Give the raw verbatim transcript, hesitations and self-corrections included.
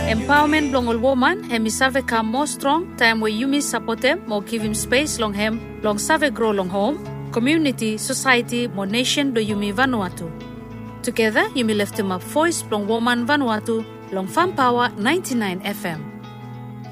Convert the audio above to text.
Empowerment long all woman, hemi save come more strong, time where Yumi support them, more give him space long hem, long save grow long home, community, society, more nation do Yumi Vanuatu. Together, Yumi left him up voice long woman Vanuatu, long Farm Power ninety-nine F M.